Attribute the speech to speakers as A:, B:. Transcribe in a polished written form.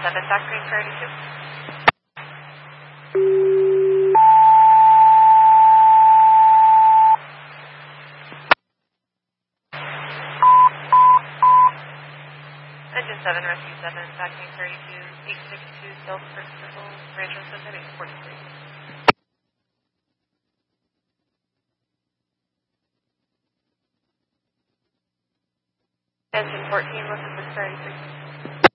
A: 7, factory 32. Engine 7, rescue 7, factory 32, 862, Salesforce Circle, Rancho Santa 843. Engine 14, listen to 33.